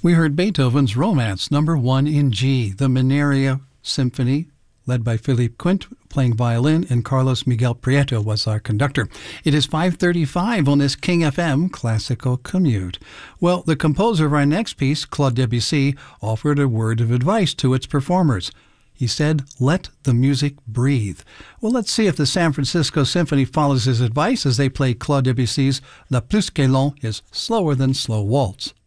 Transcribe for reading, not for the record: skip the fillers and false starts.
We heard Beethoven's Romance, number 1 in G, the Mineria Symphony, led by Philippe Quint, playing violin, and Carlos Miguel Prieto was our conductor. It is 5:35 on this King FM Classical Commute. Well, the composer of our next piece, Claude Debussy, offered a word of advice to its performers. He said, "Let the music breathe." Well, let's see if the San Francisco Symphony follows his advice as they play Claude Debussy's La Plus que lent, his slower than slow waltz.